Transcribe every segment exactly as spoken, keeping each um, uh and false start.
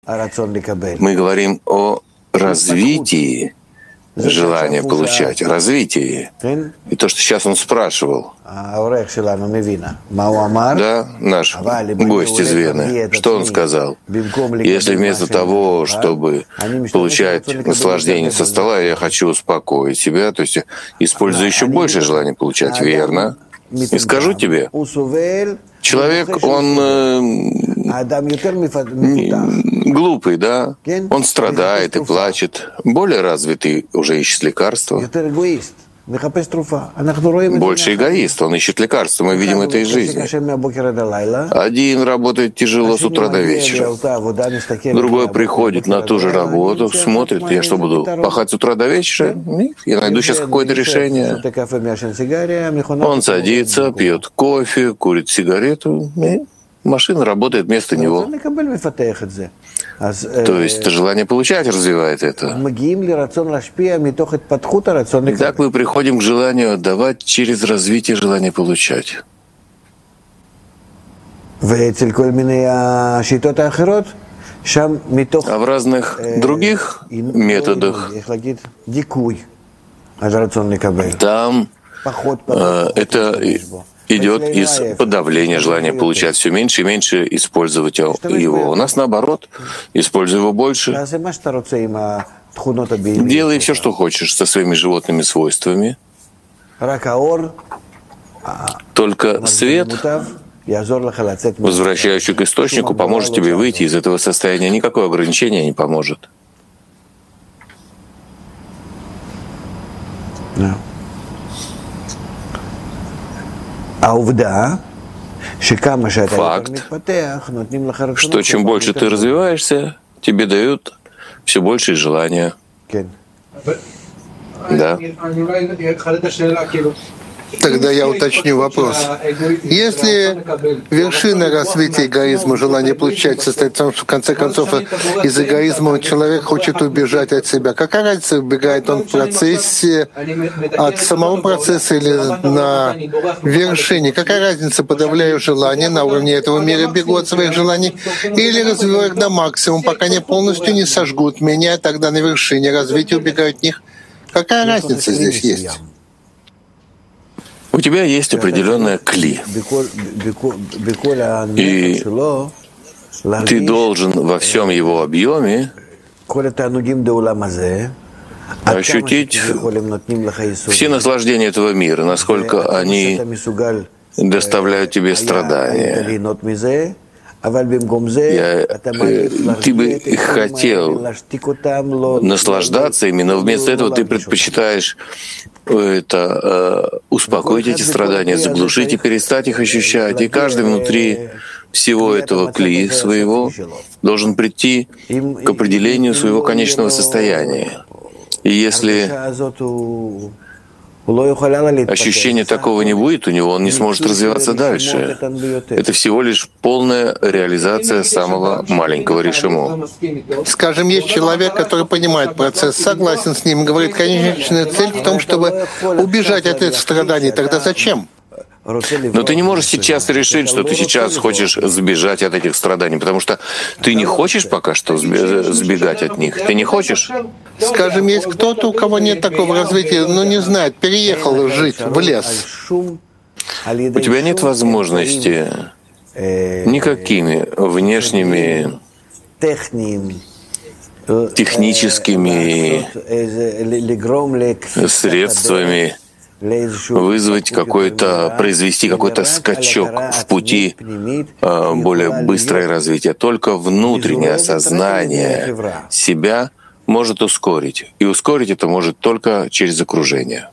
Мы говорим о развитии желания получать, развитии. И то, что сейчас он спрашивал, да, наш гость из Вены, что он сказал? Если вместо того, чтобы получать наслаждение со стола, я хочу успокоить себя, то есть использую еще больше желания получать, верно? И скажу тебе, человек, он э, глупый, да? Он страдает и плачет. Более развитый уже ищет лекарства. Больше эгоист, он ищет лекарства. Мы видим это из жизни. Один работает тяжело с утра до вечера. Другой приходит на ту же работу, смотрит, я что, буду пахать с утра до вечера? Я найду сейчас какое-то решение. Он садится, пьет кофе, курит сигарету, и машина работает вместо него. То есть это желание получать развивает это. Так мы приходим к желанию отдавать через развитие желания получать. А в разных других методах там э, это идет из подавления желания получать все меньше и меньше использовать его. У нас наоборот, используй его больше. Делай все, что хочешь со своими животными свойствами. Только свет, возвращающий к источнику, поможет тебе выйти из этого состояния. Никакое ограничение не поможет. Yeah. Факт, что чем больше ты развиваешься, тебе дают все больше желания. Да. Тогда я уточню вопрос. Если вершина развития эгоизма, желание получать, состоит в том, что в конце концов из эгоизма человек хочет убежать от себя, какая разница, убегает он в процессе от самого процесса или на вершине? Какая разница, подавляю желание на уровне этого мира, бегу от своих желаний, или развиваю их до максимума, пока они полностью не сожгут меня, тогда на вершине развития убегаю от них? Какая разница здесь есть? У тебя есть определенная кли, и ты должен во всем его объеме ощутить все наслаждения этого мира, насколько они доставляют тебе страдания. Я, э, ты бы хотел наслаждаться ими, но вместо этого ты предпочитаешь это, э, успокоить эти страдания, заглушить и перестать их ощущать. И каждый внутри всего этого кли своего должен прийти к определению своего конечного состояния. И если ощущения такого не будет у него, он не сможет развиваться дальше. Это всего лишь полная реализация самого маленького решимо. Скажем, есть человек, который понимает процесс, согласен с ним, говорит, конечная цель в том, чтобы убежать от этих страданий. Тогда зачем? Но ты не можешь сейчас решить, что ты сейчас хочешь сбежать от этих страданий, потому что ты не хочешь пока что сбегать от них. Ты не хочешь? Скажем, есть кто-то, у кого нет такого развития, но не знает, переехал жить в лес. У тебя нет возможности никакими внешними техническими средствами вызвать какой-то, произвести какой-то скачок в пути э, более быстрое развитие. Только внутреннее осознание себя может ускорить. И ускорить это может только через окружение.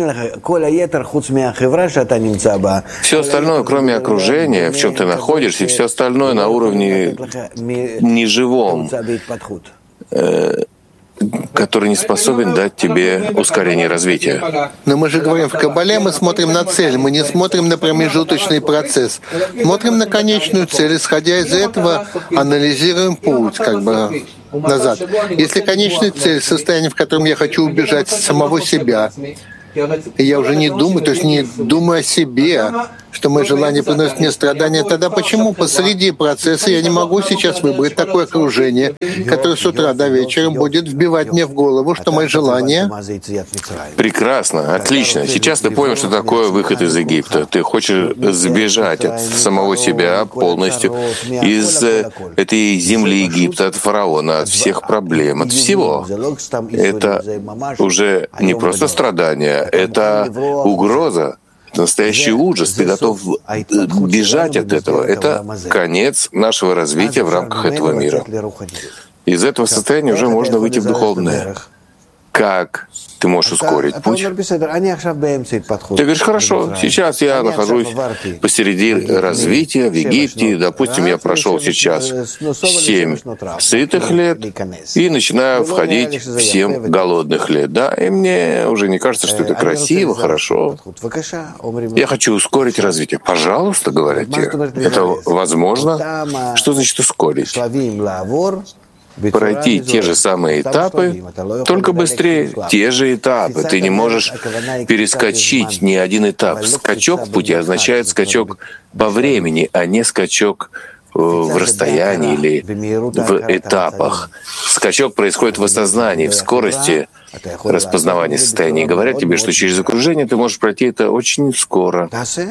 Все остальное, кроме окружения, в чем ты находишься, и все остальное на уровне неживом, э, который не способен дать тебе ускорение развития. Но мы же говорим, в Кабале мы смотрим на цель, мы не смотрим на промежуточный процесс. Смотрим на конечную цель, исходя из этого анализируем путь, как бы назад. Если конечная цель — состояние, в котором я хочу убежать от самого себя, и я уже не думаю, то есть не думаю о себе, что мои желания приносят мне страдания, тогда почему посреди процесса я не могу сейчас выбрать такое окружение, которое с утра до вечера будет вбивать мне в голову, что мои желания... Прекрасно, отлично. Сейчас ты понял, что такое выход из Египта. Ты хочешь сбежать от самого себя полностью, из этой земли Египта, от фараона, от всех проблем, от всего. Это уже не просто страдание, это угроза. Это настоящий ужас. Ты готов бежать от этого. Это конец нашего развития в рамках этого мира. Из этого состояния уже можно выйти в духовное. Как ты можешь ускорить путь? Ты говоришь, хорошо, сейчас я нахожусь посреди развития в Египте. Допустим, я прошел сейчас семь сытых лет и начинаю входить в семь голодных лет. Да, и мне уже не кажется, что это красиво, хорошо. Я хочу ускорить развитие. Пожалуйста, говорят тебе. Это возможно? Что значит ускорить? Пройти те же самые этапы, только быстрее те же этапы. Ты не можешь перескочить ни один этап. Скачок в пути означает скачок по времени, а не скачок в расстоянии или в этапах. Скачок происходит в осознании, в скорости распознавания состояний. Говорят тебе, что через окружение ты можешь пройти это очень скоро.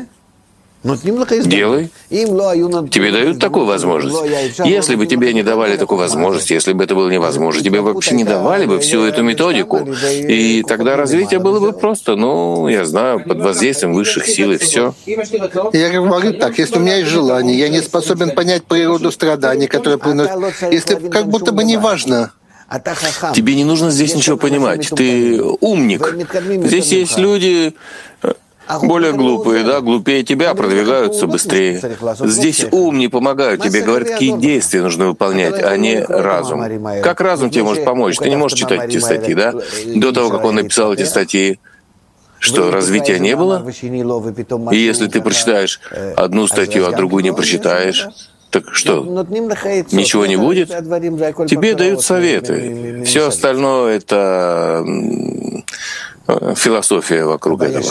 Делай. Тебе дают такую возможность. Если бы тебе не давали такую возможность, если бы это было невозможно, тебе вообще не давали бы всю эту методику. И тогда развитие было бы просто, ну, я знаю, под воздействием высших сил и все. Я говорю так, если у меня есть желание, я не способен понять природу страданий, которые приносят, если как будто бы не важно. Тебе не нужно здесь ничего понимать. Ты умник. Здесь есть люди... более глупые, да, глупее тебя, продвигаются быстрее. Здесь ум не помогает тебе, говорят, какие действия нужно выполнять, а не разум. Как разум тебе может помочь? Ты не можешь читать эти статьи, да? До того, как он написал эти статьи, что развития не было? И если ты прочитаешь одну статью, а другую не прочитаешь, так что, ничего не будет? Тебе дают советы. Все остальное — это философия вокруг этого.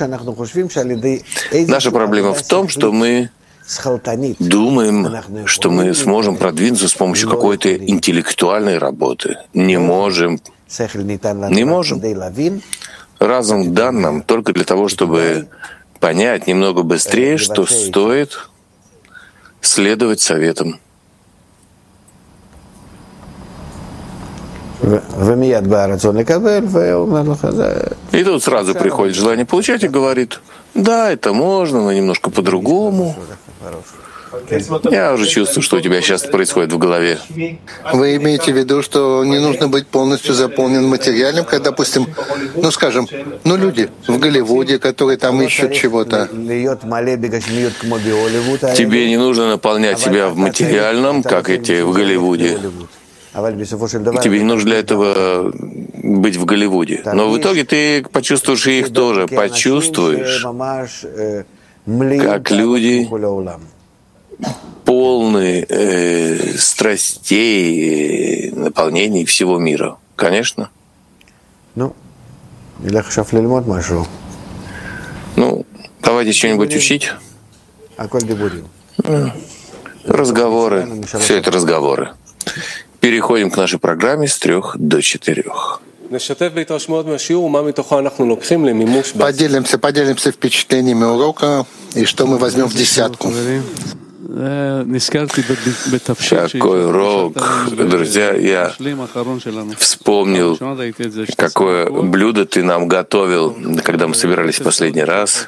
Наша проблема в том, что мы думаем, что мы сможем продвинуться с помощью какой-то интеллектуальной работы. Не можем. Не можем. Разум дан нам только для того, чтобы понять немного быстрее, что стоит следовать советам. И тут сразу приходит желание получать и говорит, да, это можно, но немножко по-другому. Я уже чувствую, что у тебя сейчас происходит в голове. Вы имеете в виду, что не нужно быть полностью заполнен материалом, когда, допустим, ну скажем, ну люди в Голливуде, которые там ищут чего-то. Тебе не нужно наполнять себя в материальном, как эти в Голливуде. Тебе не нужно для этого быть в Голливуде. Но в итоге ты почувствуешь их тоже. Почувствуешь, как люди полны э, страстей, э, наполнений всего мира. Конечно. Ну, давайте что-нибудь учить. Разговоры. Все это разговоры. Переходим к нашей программе с трех до четырех. Поделимся, поделимся впечатлениями урока и что мы возьмем в десятку. Какой урок, друзья, я вспомнил, какое блюдо ты нам готовил, когда мы собирались в последний раз.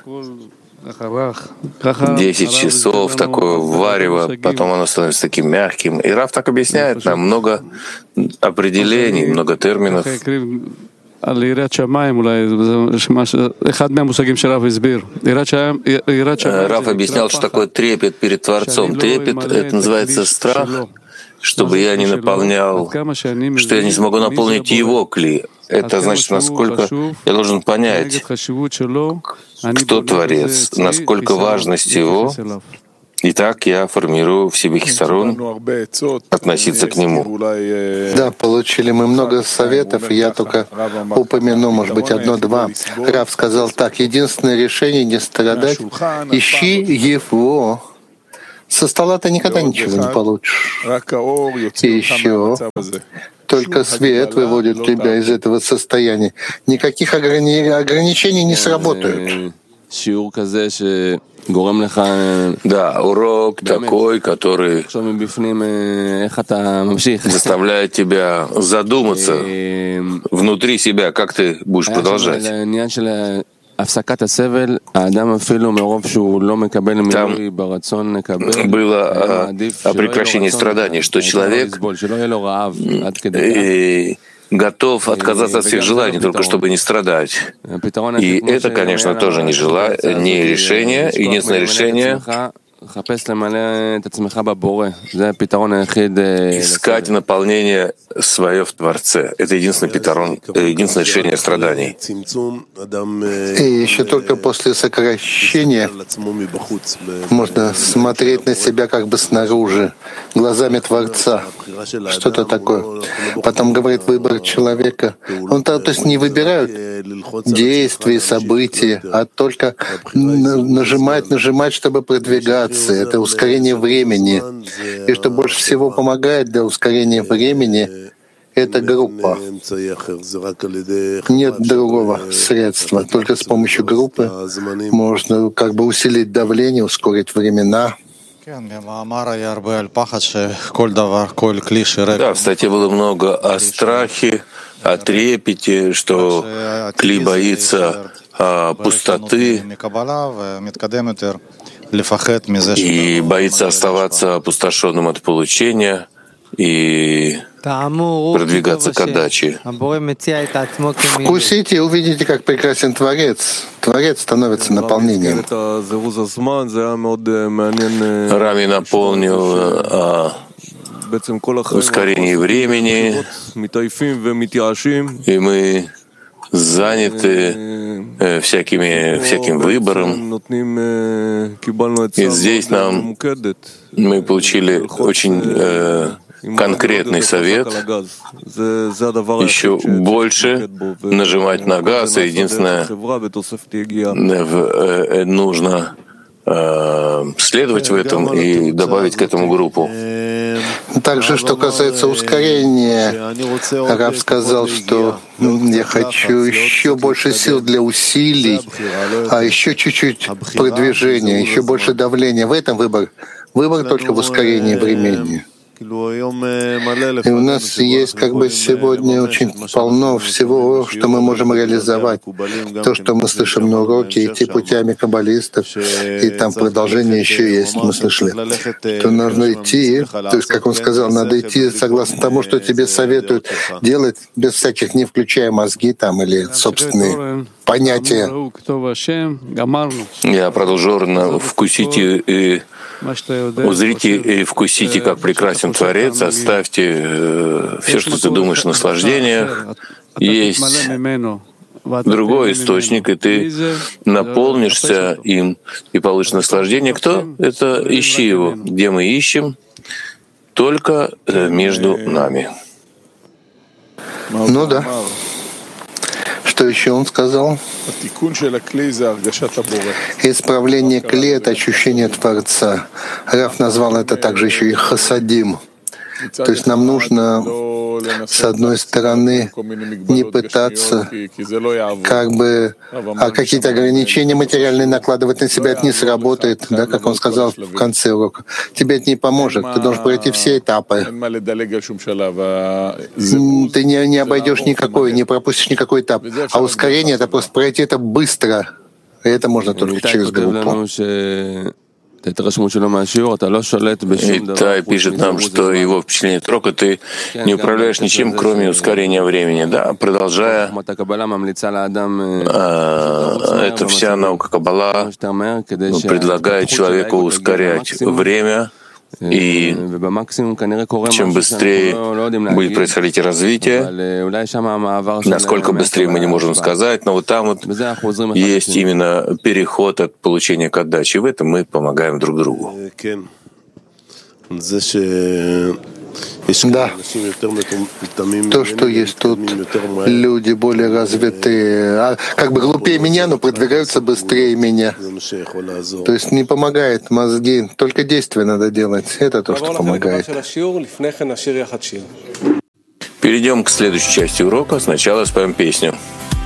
Десять часов, такое варево, потом оно становится таким мягким. И Рав так объясняет нам много определений, много терминов. Рав объяснял, что такое трепет перед Творцом. Трепет — это называется страх, чтобы я не наполнял, что я не смогу наполнить его кли. Это значит, насколько я должен понять, кто Творец, насколько важность его Итак, я формирую в себе хисарон, относиться к нему. Да, получили мы много советов, и я только упомяну, может быть, одно-два. Рав сказал так: единственное решение — не страдать. Ищи его. Со стола ты никогда ничего не получишь. И еще только свет выводит тебя из этого состояния. Никаких ограни... ограничений не сработают. Да, урок такой, который заставляет тебя задуматься внутри себя, как ты будешь продолжать. Там было о прекращении страданий, что человек готов отказаться от всех желаний, только чтобы не страдать. И это, конечно, тоже не желание, не решение. Единственное решение — искать наполнение свое в Творце. Это единственный пидарон, единственное решение страданий. И еще только после сокращения можно смотреть на себя как бы снаружи, глазами Творца. Что-то такое. Потом говорит выбор человека. Он то, то есть не выбирают действия, события, а только нажимать, нажимать, чтобы продвигаться. Это ускорение времени. И что больше всего помогает для ускорения времени — это группа. Нет другого средства. Только с помощью группы можно как бы усилить давление, ускорить времена. Да, в статье было много о страхе, о трепете, что Кли боится а, пустоты и боится оставаться опустошенным от получения и продвигаться к отдаче. Вкусите и увидите, как прекрасен Творец. Творец становится наполнением. Рами наполнил а, ускорение времени, и мы заняты э, всякими, всяким выбором. И здесь нам мы получили очень э, конкретный совет еще больше нажимать на газ. И единственное, э, нужно э, следовать в этом и добавить к этому группу. Также, что касается ускорения, Рав сказал, что я хочу еще больше сил для усилий, а еще чуть-чуть продвижения, еще больше давления. В этом выбор. Выбор только в ускорении времени. И у нас есть как бы сегодня очень полно всего, что мы можем реализовать. То, что мы слышим на уроке, идти путями каббалистов, и там продолжение еще есть, мы слышали. То нужно идти, то есть, как он сказал, надо идти согласно тому, что тебе советуют делать, без всяких, не включая мозги там или собственные понятия. Я продолжу вкусите и узрите и вкусите, как прекрасен Творец, оставьте э, все, что ты думаешь, наслаждение. Есть другой источник, и ты наполнишься им и получишь наслаждение. Кто? Это ищи его. Где мы ищем? Только между нами. Ну да. Что еще он сказал? Исправление кли — это ощущение Творца. Рав назвал это также еще и хасадим. То есть нам нужно, с одной стороны, не пытаться как бы а какие-то ограничения материальные накладывать на себя. Это не сработает, да, как он сказал в конце урока. Тебе это не поможет. Ты должен пройти все этапы. Ты не, не обойдешь никакой, не пропустишь никакой этап. А ускорение — это просто пройти это быстро. И это можно только через группу. Итай пишет нам, что его впечатление от урока ты не управляешь ничем, кроме ускорения времени. Да, продолжая, это вся наука Каббала предлагает человеку ускорять время И чем быстрее будет происходить развитие, насколько быстрее мы не можем сказать, но вот там вот есть именно переход от получения к отдаче. И в этом мы помогаем друг другу. Да, то, что есть тут люди более развитые, а как бы глупее меня, но продвигаются быстрее меня. То есть не помогает мозги, только действия надо делать. Это то, что помогает. Перейдем к следующей части урока. Сначала споем песню.